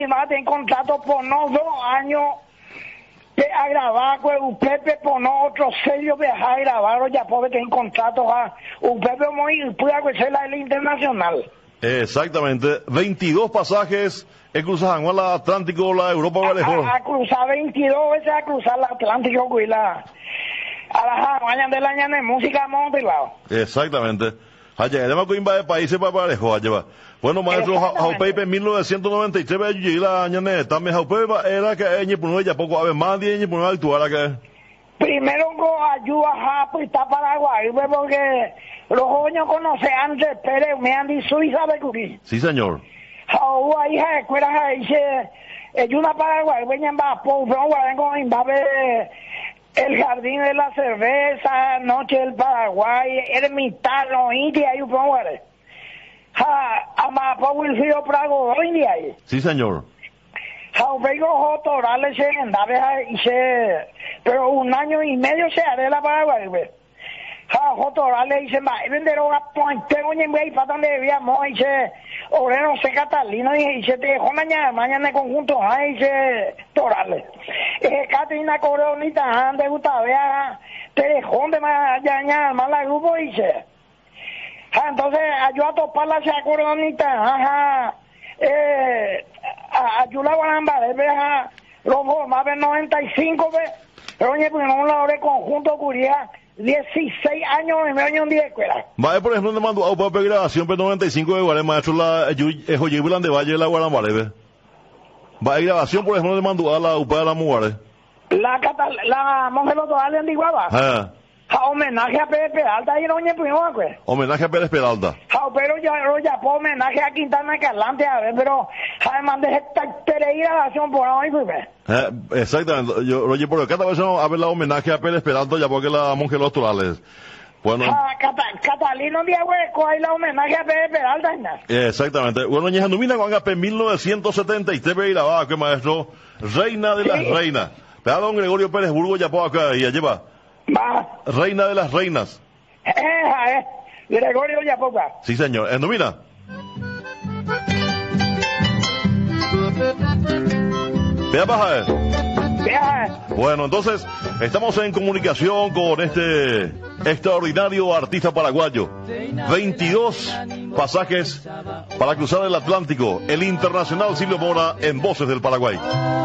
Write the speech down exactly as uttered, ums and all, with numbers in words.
va a tener contrato por no dos años a grabar, pues Pepe por no otro sello viajar a grabar, ya puede tener contrato a un Pepe muy puede hacer la internacional. Exactamente, veintidós pasajes en cruzar Juan la Atlántico, la Europa Vallejo. A, a cruzar veintidós veces a cruzar el Atlántico, y la a la Hawaiian de la ñana de música montilado. Exactamente. Allá, además que invade países para Vallejo, allá. Bueno, maestro, Jaupepe en mil novecientos noventa y tres, allí la ñana también Jaupepe era que ella por ya poco, a ver, más de ella por actuar acá. Primero con ayuda a está Paraguay, porque los jóvenes conocen antes Pérez, me han dicho Suiza de Curí. Sí, señor. Ahí se escuelas ahí se es una Paraguay, vengan va por con va el jardín de la cerveza, noche del Paraguay, ermital, los indios ahí por ha ama por el frío Prago India ahí. Sí, señor. Jaupeco Torales se andaba y se pero un año y medio se haré la Paraguay, pues. Ja, Jotorales dice, va, venderon a Puente, oye, güey, para donde debíamos, dice, obrero se Catalina, dice, te dejó mañana, mañana en conjunto, ay, dice, Torales. Eh, Catalina Coronita, ande, gusta, vea, te dejó de mañana, más la grupo, dice. Ja, entonces, ayuda a toparla, se Coronita, ajá, eh, ayuda a Guanamba, vea, lo formaba en noventa y cinco, ve, pero oye, pues no la hora de conjunto, curía, dieciséis años y me año un día de escuela. Vaya, por ejemplo, donde mandó a papel grabación por noventa y cinco de Guarema, maestro, la Joyibulan de Valle de la Guarambarebe. Va a grabación, por ejemplo, donde mandó a la U P A de la Muguare. La Catal, la Monje Total de Antiguaba. Ah. Ja, homenaje a Pérez Peralta y no oye primero, pues. Homenaje a Pérez Peralta. Ja, pero ya, ya, por homenaje a Quintana Calante, a ver, pero, además de esta grabación por hoy, pues. Eh, exactamente, yo, oye, por acá vez a ver la homenaje a Pérez Peralta, ya porque la Monje Los Torales. Bueno. Ja, Cata, Catalino Diagüeco, hay la homenaje a Pérez Peralta, ¿no? Exactamente. Bueno, ñeja Numina con en mil novecientos setenta y tres, y la va, que maestro, reina de sí. Las reinas. Pero don Gregorio Pérez Burgo ya por acá, y ya lleva. Va. Reina de las reinas. Eh, eh, Gregorio Yapoca. Sí, señor. ¿En Numina? Vea, baja, eh. Vea. Bueno, entonces, estamos en comunicación con este extraordinario artista paraguayo. veintidós pasajes para cruzar el Atlántico. El internacional Silvio Mora en Voces del Paraguay.